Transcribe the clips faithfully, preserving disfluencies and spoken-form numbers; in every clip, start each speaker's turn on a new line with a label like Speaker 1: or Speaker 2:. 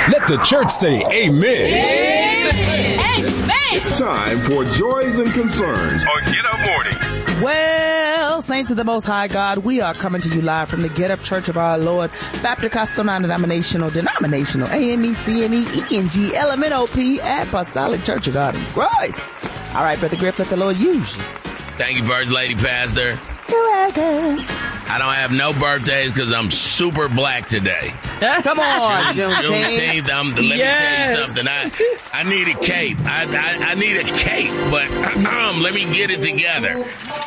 Speaker 1: Let the church say amen.
Speaker 2: Amen. Amen.
Speaker 3: It's time for Joys and Concerns
Speaker 4: on Get Up Morning.
Speaker 5: Well, saints of the Most High God, we are coming to you live from the Get Up Church of Our Lord, Baptist Costal Non-Denominational, Denominational, A M E, C M E, E N G, L M N O P, Apostolic Church of God in Christ. All right, Brother Griff, let the Lord use you.
Speaker 6: Thank you, First Lady Pastor.
Speaker 5: You're welcome.
Speaker 6: I don't have no birthdays because I'm super black today.
Speaker 5: Come on,
Speaker 6: Juneteenth. Juneteenth. I'm, let
Speaker 5: yes.
Speaker 6: me tell you something. I, I need a cape. I, I, I need a cape, but um, let me get it together.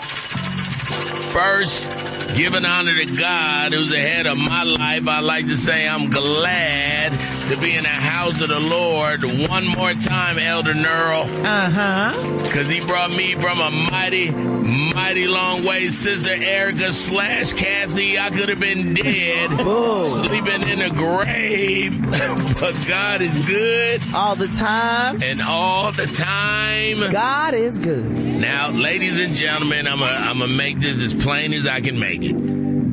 Speaker 6: First, giving honor to God, who's ahead of my life. I like to say I'm glad to be in the house of the Lord one more time, Elder Nerl.
Speaker 5: Uh-huh.
Speaker 6: Because he brought me from a mighty, mighty long way. Sister Erica slash Cassie, I could have been dead,
Speaker 5: Whoa.
Speaker 6: sleeping in a grave. But God is good.
Speaker 5: All the time.
Speaker 6: And all the time.
Speaker 5: God is good.
Speaker 6: Now, ladies and gentlemen, I'm going I'm to make this as plain as I can make it.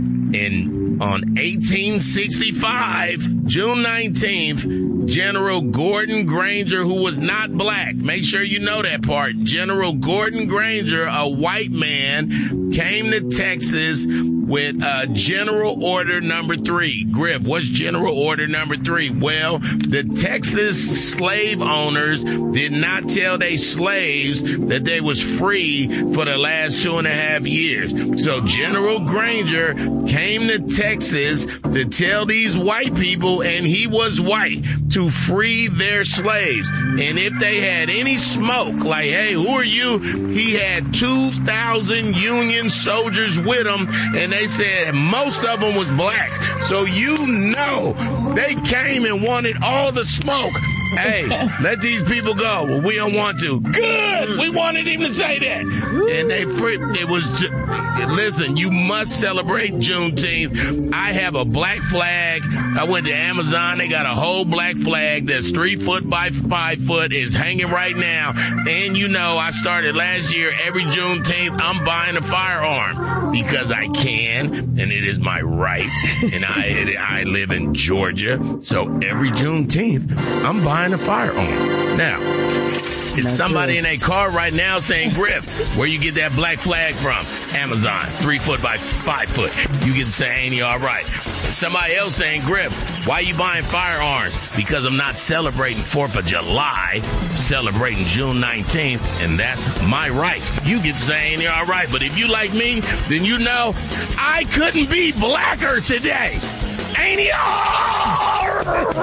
Speaker 6: In on eighteen sixty-five, June nineteenth, General Gordon Granger, who was not black, make sure you know that part. General Gordon Granger, a white man, came to Texas with uh, General Order Number Three. Griff, what's General Order Number Three? Well, the Texas slave owners did not tell their slaves that they was free for the last two and a half years. So General Granger came to Texas to tell these white people, and he was white, to free their slaves. And if they had any smoke, like, hey, who are you? He had two thousand Union soldiers with him, and they said most of them was black. So you know they came and wanted all the smoke. Hey, let these people go. Well, we don't want to. Good. We wanted him to say that. And they, it was, listen, you must celebrate Juneteenth. I have a black flag. I went to Amazon. They got a whole black flag that's three foot by five foot. Is hanging right now. And you know, I started last year. Every Juneteenth, I'm buying a firearm because I can, and it is my right. And I, I live in Georgia. So every Juneteenth, I'm buying a firearm. Now, is somebody in a car right now saying, Griff, where you get that black flag from? Amazon, three foot by five foot. You can say, ain't he all right? Somebody else saying, Griff, why you buying firearms? Because I'm not celebrating fourth of July, I'm celebrating June nineteenth, and that's my right. You can say, ain't he all right? But if you like me, then you know I couldn't be blacker today. Ain't he all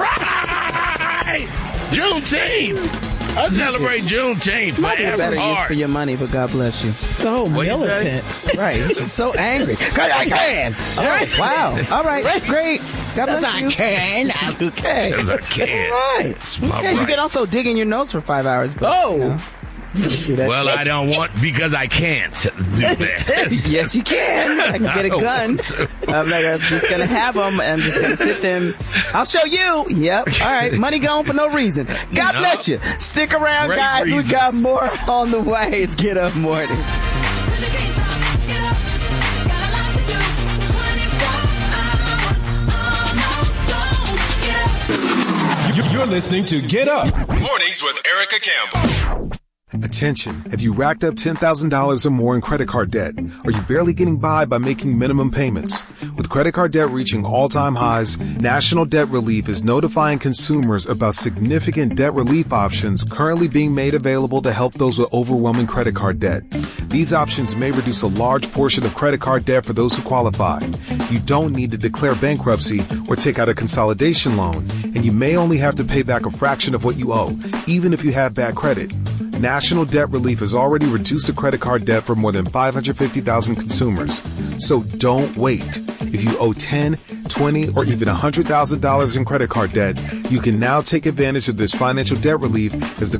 Speaker 6: right? Juneteenth. I celebrate Juneteenth
Speaker 5: Might be a better
Speaker 6: hard.
Speaker 5: use for your money, but God bless you.
Speaker 2: So
Speaker 6: What'd you
Speaker 2: militant.
Speaker 6: say?
Speaker 5: Right. He's so angry. Cause I can. All right. Wow. All right. Great. God bless
Speaker 2: I
Speaker 5: you.
Speaker 2: can.
Speaker 5: Okay.
Speaker 6: Because I can.
Speaker 5: All right.
Speaker 6: It's my
Speaker 5: Yeah, you
Speaker 6: right.
Speaker 5: can also dig in your nose for five hours. But,
Speaker 2: Oh.
Speaker 5: you know, you can do that.
Speaker 6: Well, I don't want, because I can't do that.
Speaker 5: Yes, you can. I can get a
Speaker 6: I don't
Speaker 5: gun.
Speaker 6: want to.
Speaker 5: I'm like, I'm just going to have them. I'm just going to sit there and I'll show you. Yep. All right. Money gone for no reason. God
Speaker 6: No.
Speaker 5: bless you. Stick around,
Speaker 6: Great
Speaker 5: guys.
Speaker 6: reasons.
Speaker 5: We got more on the way. It's Get Up Morning.
Speaker 1: You're listening to Get Up Mornings with Erica Campbell.
Speaker 7: Attention, have you racked up ten thousand dollars or more in credit card debt? Are you barely getting by by making minimum payments? With credit card debt reaching all-time highs, National Debt Relief is notifying consumers about significant debt relief options currently being made available to help those with overwhelming credit card debt. These options may reduce a large portion of credit card debt for those who qualify. You don't need to declare bankruptcy or take out a consolidation loan, and you may only have to pay back a fraction of what you owe, even if you have bad credit. National Debt Relief has already reduced the credit card debt for more than five hundred fifty thousand consumers. So don't wait. If you owe ten, twenty, or even one hundred thousand dollars in credit card debt, you can now take advantage of this financial debt relief as the